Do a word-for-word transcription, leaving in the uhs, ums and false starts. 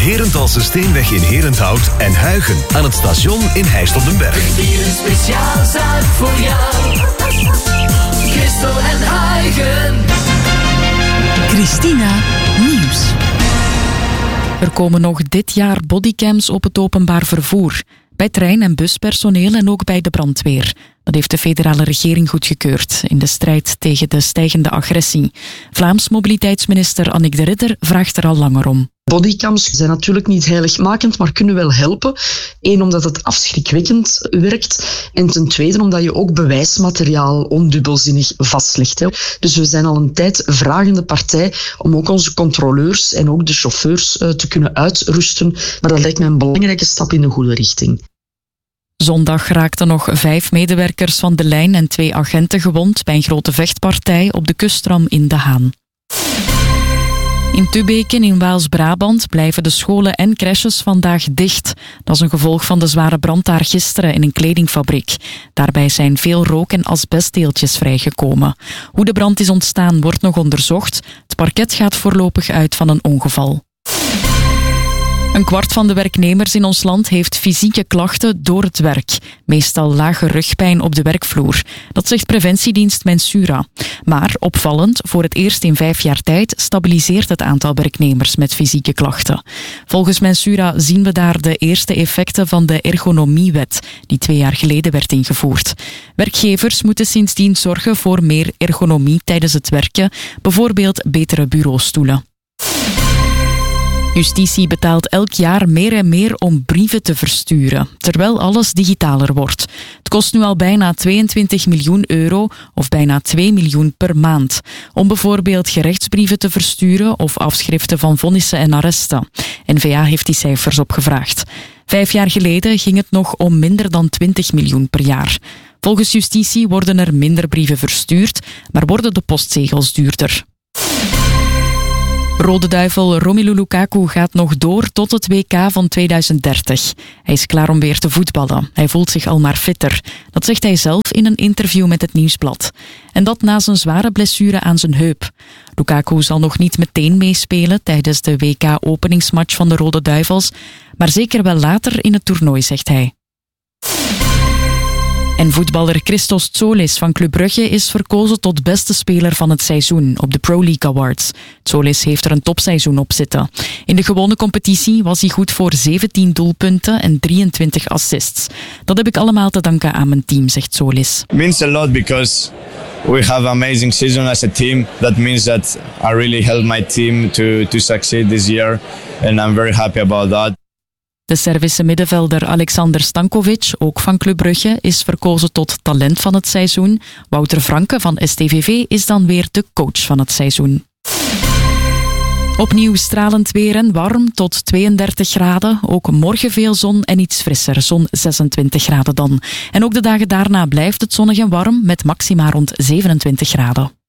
Herentals Steenweg in Herenthout en Huigen aan het station in Heist op den Berg. Hier een speciaal zaak voor jou. Christel en Huigen. Christina Nieuws. Er komen nog dit jaar bodycams op het openbaar vervoer. Bij trein- en buspersoneel en ook bij de brandweer. Dat heeft de federale regering goedgekeurd in de strijd tegen de stijgende agressie. Vlaams mobiliteitsminister Annick de Ridder vraagt er al langer om. Bodycams zijn natuurlijk niet heiligmakend, maar kunnen wel helpen. Eén, omdat het afschrikwekkend werkt. En ten tweede, omdat je ook bewijsmateriaal ondubbelzinnig vastlegt. Hè. Dus we zijn al een tijd vragende partij om ook onze controleurs en ook de chauffeurs uh, te kunnen uitrusten. Maar dat lijkt mij een belangrijke stap in de goede richting. Zondag raakten nog vijf medewerkers van de lijn en twee agenten gewond bij een grote vechtpartij op de kustram in De Haan. In Tubeken in Waals-Brabant blijven de scholen en crèches vandaag dicht. Dat is een gevolg van de zware brand daar gisteren in een kledingfabriek. Daarbij zijn veel rook- en asbestdeeltjes vrijgekomen. Hoe de brand is ontstaan wordt nog onderzocht. Het parket gaat voorlopig uit van een ongeval. Een kwart van de werknemers in ons land heeft fysieke klachten door het werk. Meestal lage rugpijn op de werkvloer. Dat zegt preventiedienst Mensura. Maar opvallend, voor het eerst in vijf jaar tijd stabiliseert het aantal werknemers met fysieke klachten. Volgens Mensura zien we daar de eerste effecten van de ergonomiewet, die twee jaar geleden werd ingevoerd. Werkgevers moeten sindsdien zorgen voor meer ergonomie tijdens het werken, bijvoorbeeld betere bureaustoelen. Justitie betaalt elk jaar meer en meer om brieven te versturen, terwijl alles digitaler wordt. Het kost nu al bijna tweeëntwintig miljoen euro of bijna twee miljoen per maand. Om bijvoorbeeld gerechtsbrieven te versturen of afschriften van vonnissen en arresten. N V A heeft die cijfers opgevraagd. Vijf jaar geleden ging het nog om minder dan twintig miljoen per jaar. Volgens justitie worden er minder brieven verstuurd, maar worden de postzegels duurder. Rode duivel Romelu Lukaku gaat nog door tot het W K van tweeduizend dertig. Hij is klaar om weer te voetballen. Hij voelt zich al maar fitter. Dat zegt hij zelf in een interview met het Nieuwsblad. En dat na zijn zware blessure aan zijn heup. Lukaku zal nog niet meteen meespelen tijdens de W K-openingsmatch van de Rode Duivels, maar zeker wel later in het toernooi, zegt hij. En voetballer Christos Tsolis van Club Brugge is verkozen tot beste speler van het seizoen op de Pro League Awards. Tsolis heeft er een topseizoen op zitten. In de gewone competitie was hij goed voor zeventien doelpunten en drieëntwintig assists. Dat heb ik allemaal te danken aan mijn team, zegt Tsolis. It means a lot because we have an amazing season as a team. That means that I really helped my team to, to succeed this year and I'm very happy about that. De Servische middenvelder Alexander Stankovic, ook van Club Brugge, is verkozen tot talent van het seizoen. Wouter Franke van S T V V is dan weer de coach van het seizoen. Opnieuw stralend weer en warm tot tweeëndertig graden. Ook morgen veel zon en iets frisser, zo'n zesentwintig graden dan. En ook de dagen daarna blijft het zonnig en warm met maxima rond zevenentwintig graden.